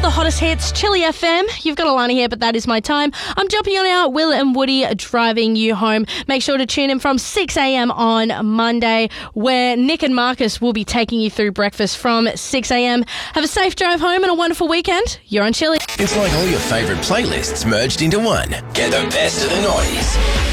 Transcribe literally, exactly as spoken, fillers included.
the hottest hits, Chili F M. You've got Alana here, but that is my time. I'm jumping on out, Will and Woody driving you home. Make sure to tune in from six a.m. on Monday, where Nick and Marcus will be taking you through breakfast from six a.m. Have a safe drive home and a wonderful weekend. You're on Chili. It's like all your favourite playlists merged into one. Get the best of the noise.